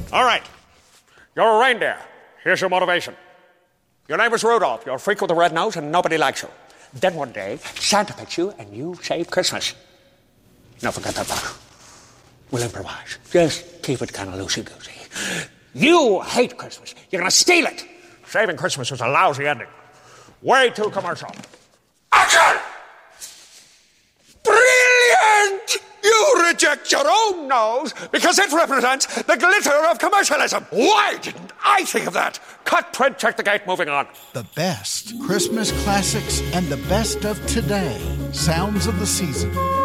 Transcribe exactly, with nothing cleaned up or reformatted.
All right. You're a reindeer. Here's your motivation. Your name is Rudolph. You're a freak with a red nose and nobody likes you. Then one day, Santa picks you and you save Christmas. Now forget that part. We'll improvise. Just keep it kind of loosey-goosey. You hate Christmas. You're going to steal it. Saving Christmas was a lousy ending. Way too commercial. Action! Brilliant! You reject your own nose because it represents the glitter of commercialism. Why didn't I think of that? Cut, print, check the gate, moving on. The best Christmas classics and the best of today. Sounds of the season.